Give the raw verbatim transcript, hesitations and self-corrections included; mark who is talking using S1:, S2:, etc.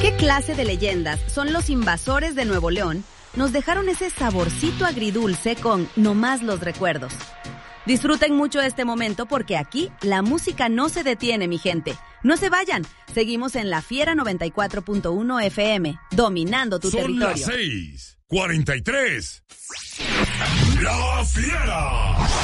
S1: ¿Qué clase de leyendas son los invasores de Nuevo León? Nos dejaron ese saborcito agridulce con nomás los recuerdos. Disfruten mucho este momento porque aquí la música no se detiene, mi gente. No se vayan, seguimos en La Fiera noventa y cuatro punto uno F M, dominando tu
S2: Son
S1: territorio.
S2: Son las seis cuarenta y tres. La Fiera.